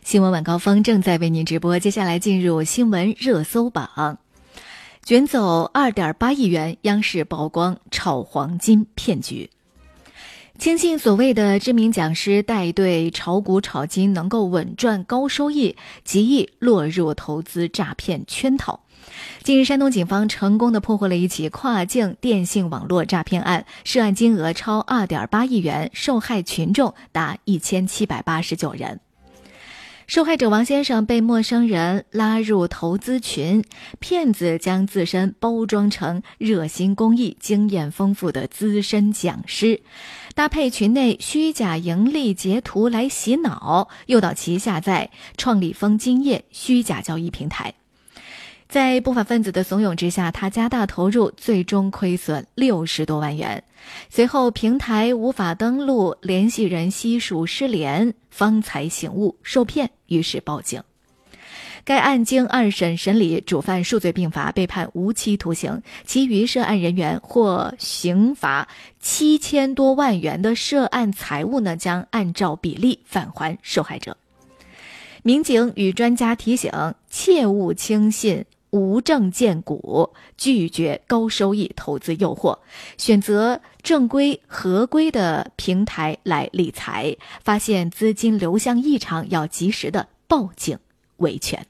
新闻晚高峰正在为您直播，接下来进入新闻热搜榜。卷走 2.8 亿元，央视曝光炒黄金骗局。轻信所谓的知名讲师带队炒股炒金能够稳赚高收益，极易落入投资诈骗圈套。近日，山东警方成功地破获了一起跨境电信网络诈骗案，涉案金额超 2.8 亿元，受害群众达1789人。受害者王先生被陌生人拉入投资群，骗子将自身包装成热心公益、经验丰富的资深讲师，搭配群内虚假盈利截图来洗脑，诱导其下载创立丰金业虚假交易平台。在不法分子的怂恿之下，他加大投入，最终亏损60多万元。随后平台无法登录，联系人悉数失联，方才醒悟受骗，于是报警。该案经2审审理，主犯数罪并罚，被判无期徒刑，其余涉案人员获刑罚7000多万元的涉案财物呢，将按照比例返还受害者。民警与专家提醒，切勿轻信无证荐股，拒绝高收益投资诱惑，选择正规合规的平台来理财，发现资金流向异常要及时的报警维权。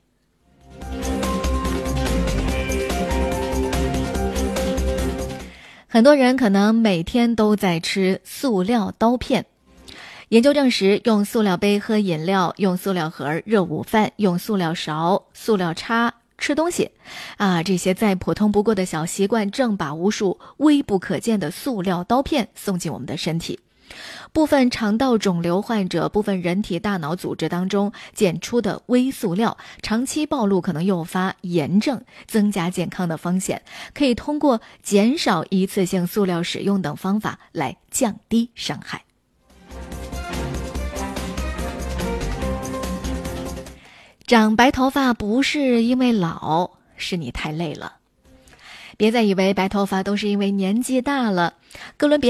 很多人可能每天都在吃塑料刀片。研究证实，用塑料杯喝饮料，用塑料盒热午饭，用塑料勺、塑料叉吃东西这些再普通不过的小习惯，正把无数微不可见的塑料刀片送进我们的身体。部分肠道肿瘤患者、部分人体大脑组织当中检出的微塑料，长期暴露可能诱发炎症，增加健康的风险。可以通过减少一次性塑料使用等方法来降低伤害。长白头发不是因为老，是你太累了。别再以为白头发都是因为年纪大了。哥伦比亚